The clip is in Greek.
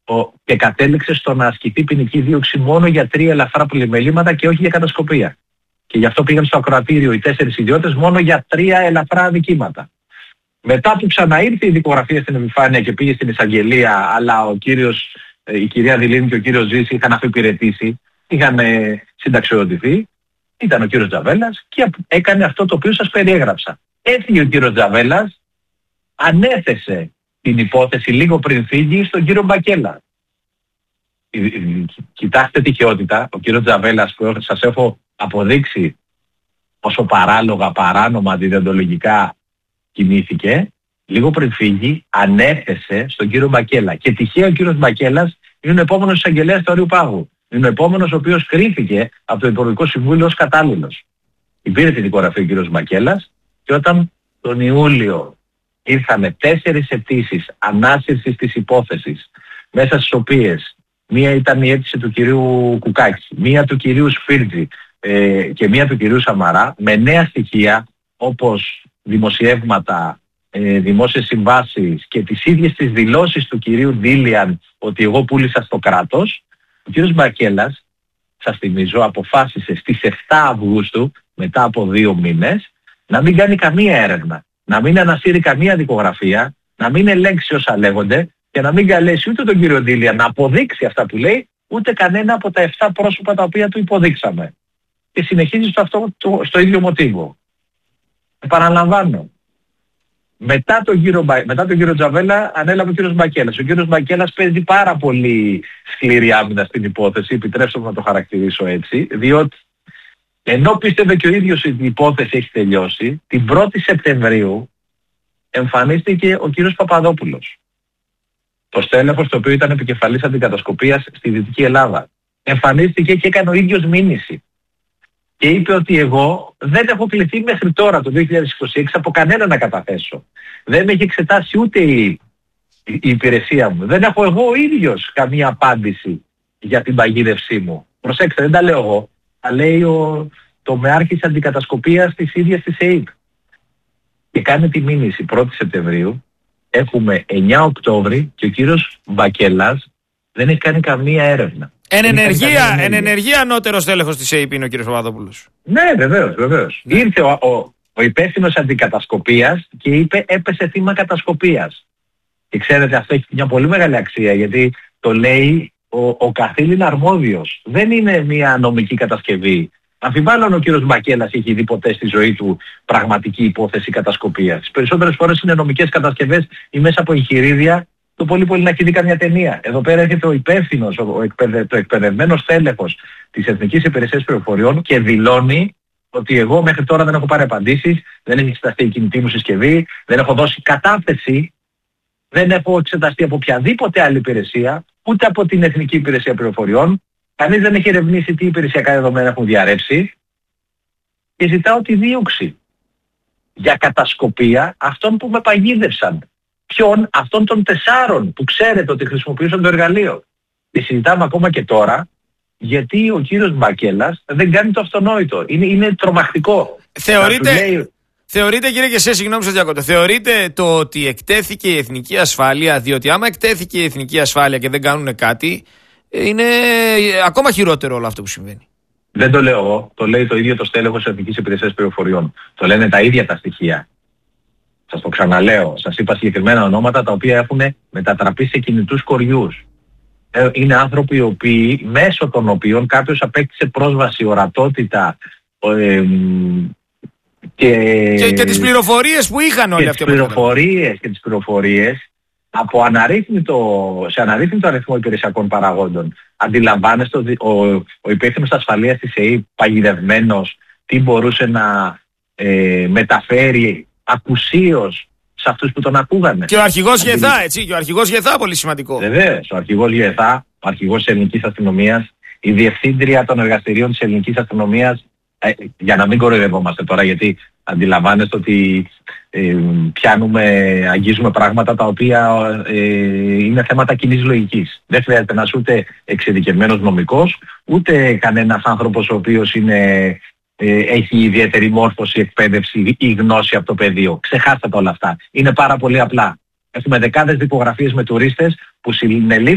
και κατέληξε στο να ασκηθεί ποινική δίωξη μόνο για 3 ελαφρά πλημελήματα και όχι για κατασκοπία. Και γι' αυτό πήγαν στο ακροατήριο οι 4 ιδιώτες μόνο για 3 ελαφρά αδικήματα. Μετά που ξαναήρθε η δικογραφία στην επιφάνεια και πήγε στην εισαγγελία, αλλά η κυρία Δηλήνη και ο κύριος Ζήσης είχαν αφιπηρετήσει, είχαν συνταξιοδοτηθεί, ήταν ο κύριος Τζαβέλας και έκανε αυτό το οποίο σας περιέγραψα. Έφυγε ο κύριος Τζαβέλας, ανέθεσε την υπόθεση λίγο πριν φύγει στον κύριο Μπακέλα. Κοιτάξτε τυχαιότητα, ο κύριος Τζαβέλας που σας έχω αποδείξει όσο παράλογα, παράνομα, αντιδιοντολογικά κινήθηκε, λίγο πριν φύγει ανέθεσε στον κύριο Μπακέλα. Και τυχαία ο κύριος Μπακέλας είναι ο επόμενος εισαγγελέας του Αριού Πάγου. Είναι ο επόμενος ο οποίος κρίθηκε από το Υπουργικό Συμβούλιο ως κατάλληλος. Υπήρχε την δικογραφία ο κύριος Μπακέλας και όταν τον Ιούλιο ήρθανε 4 αιτήσεις ανάσυρσης της υπόθεσης, μέσα στις οποίες μία ήταν η αίτηση του κυρίου Κουκάκη, μία του κυρίου Σφίρτζη και μία του κυρίου Σαμαρά, με νέα στοιχεία όπως δημοσιεύματα, δημόσιες συμβάσεις και τις ίδιες τις δηλώσεις του κυρίου Ντίλιαν ότι εγώ πούλησα στο κράτος. Ο κύριος Μπακέλας, σας θυμίζω, αποφάσισε στις 7 Αυγούστου, μετά από 2 μήνες, να μην κάνει καμία έρευνα, να μην ανασύρει καμία δικογραφία, να μην ελέγξει όσα λέγονται και να μην καλέσει ούτε τον κύριο Ντίλιαν να αποδείξει αυτά που λέει, ούτε κανένα από τα 7 πρόσωπα τα οποία του υποδείξαμε. Και συνεχίζει στο ίδιο μοτίβο. Επαναλαμβάνω. Μετά τον κύριο Τζαβέλα ανέλαβε ο κύριος Μπακέλας. Ο κύριος Μπακέλας παίζει πάρα πολύ σκληρή άμυνα στην υπόθεση, επιτρέψτε μου να το χαρακτηρίσω έτσι, διότι ενώ πίστευε και ο ίδιος ότι η υπόθεση έχει τελειώσει, την 1η Σεπτεμβρίου εμφανίστηκε ο κύριος Παπαδόπουλος. Το στέλεχος το οποίο ήταν επικεφαλής αντικατασκοπίας στη Δυτική Ελλάδα. Εμφανίστηκε και έκανε ο ίδιος μήνυση. Και είπε ότι εγώ δεν έχω κληθεί μέχρι τώρα το 2026 από κανένα να καταθέσω. Δεν με έχει εξετάσει ούτε η υπηρεσία μου. Δεν έχω εγώ ο ίδιος καμία απάντηση για την παγίδευσή μου. Προσέξτε, δεν τα λέω εγώ. Τα λέει ο τομεάρχης αντικατασκοπίας της ίδιας της ΕΕΠ. Και κάνει τη μήνυση 1η Σεπτεμβρίου. Έχουμε 9 Οκτώβρη και ο κύριος Μπακέλας δεν έχει κάνει καμία έρευνα. Εν ενεργεία ανώτερος τέλεχος της ΕΕΠ είναι ο κύριος Παπαδόπουλος. Ναι, βεβαίως. Ναι. Ήρθε ο υπεύθυνος αντικατασκοπίας και είπε έπεσε θύμα κατασκοπίας. Και ξέρετε αυτό έχει μια πολύ μεγάλη αξία γιατί το λέει ο καθήλυνα αρμόδιος. Δεν είναι μια νομική κατασκευή. Αμφιβάλλω αν ο κύριος Μπακέλας έχει δει ποτέ στη ζωή του πραγματική υπόθεση κατασκοπίας. Τις περισσότερες φορές είναι νομικές κατασκευές ή μέσα από εγχειρίδια. Το πολύ να έχει δει καμιά ταινία. Εδώ πέρα έρχεται ο υπεύθυνος, το εκπαιδευμένος τέλεχος της Εθνικής Υπηρεσίας Πληροφοριών και δηλώνει ότι εγώ μέχρι τώρα δεν έχω πάρει απαντήσεις, δεν έχει εξεταστεί η κινητή μου συσκευή, δεν έχω δώσει κατάθεση, δεν έχω εξεταστεί από οποιαδήποτε άλλη υπηρεσία, ούτε από την Εθνική Υπηρεσία Πληροφοριών, κανείς δεν έχει ερευνήσει τι υπηρεσιακά δεδομένα έχουν διαρρεύσει και ζητάω τη δίωξη για κατασκοπία αυτών που με παγίδευσαν. Ποιον? Αυτών των 4 που ξέρετε ότι χρησιμοποιούσαν το εργαλείο. Και συζητάμε ακόμα και τώρα γιατί ο κύριος Μπακέλας δεν κάνει το αυτονόητο. Είναι τρομακτικό. Θεωρείτε κύριε Κεσέ, συγγνώμη σας διακόπτω, θεωρείτε το ότι εκτέθηκε η εθνική ασφάλεια, διότι άμα εκτέθηκε η εθνική ασφάλεια και δεν κάνουν κάτι, είναι ακόμα χειρότερο όλο αυτό που συμβαίνει? Δεν το λέω εγώ, το λέει το ίδιο το στέλεχος της Εθνικής Υπηρεσίας Πληροφοριών. Το λένε τα ίδια τα στοιχεία. Σας το ξαναλέω, σας είπα συγκεκριμένα ονόματα τα οποία έχουν μετατραπεί σε κινητούς κοριούς. Είναι άνθρωποι οι οποίοι, μέσω των οποίων κάποιος απέκτησε πρόσβαση, ορατότητα και τις πληροφορίες που είχαν όλοι αυτοί. Και τις πληροφορίες από σε αναρρύθμιτο αριθμό υπηρεσιακών παραγόντων. Αντιλαμβάνεστε ότι ο υπεύθυνος ασφαλείας της ΕΕΠ παγιδευμένος τι μπορούσε να μεταφέρει ακουσίως σε αυτούς που τον ακούγανε. Και ο αρχηγός Γεθά, έτσι, και ο αρχηγός Γεθά, πολύ σημαντικό. Βεβαίως, ο αρχηγός Γεθά, ο αρχηγός της ελληνικής αστυνομίας, η διευθύντρια των εργαστηρίων της ελληνικής αστυνομίας, για να μην κοροϊδευόμαστε τώρα, γιατί αντιλαμβάνεστε ότι αγγίζουμε πράγματα τα οποία είναι θέματα κοινής λογικής. Δεν χρειάζεται να είσαι ούτε εξειδικευμένος νομικός, ούτε κανένας άνθρωπος ο οποίος έχει ιδιαίτερη μόρφωση, εκπαίδευση ή γνώση από το πεδίο. Ξεχάστε τα όλα αυτά. Είναι πάρα πολύ απλά. Έχουμε δεκάδες δικογραφίες με τουρίστες που συνελήφθησαν